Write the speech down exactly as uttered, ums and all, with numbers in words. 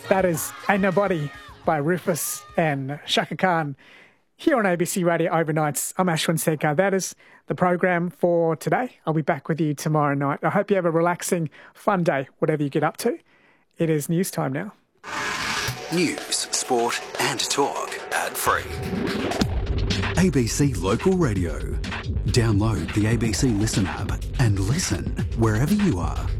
That is Ain't Nobody by Rufus and Shaka Khan here on A B C Radio Overnights. I'm Ashwin Sekar. That is the program for today. I'll be back with you tomorrow night. I hope you have a relaxing, fun day, whatever you get up to. It is news time now. News, sport and talk. Ad-free. A B C Local Radio. Download the A B C Listen app and listen wherever you are.